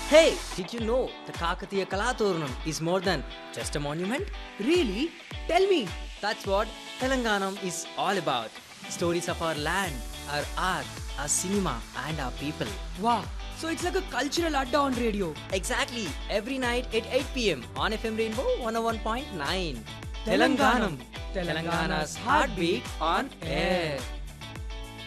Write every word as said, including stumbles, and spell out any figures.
Hey, did you know the Kakatiya Kalatooranam is more than just a monument? Really? Tell me. That's what Telanganam is all about. Stories of our land, our art, our cinema, and our people. Wow. So it's like a cultural adda on radio. Exactly, every night at eight p m on F M Rainbow one oh one point nine. Telanganam. Telangana's heartbeat on air.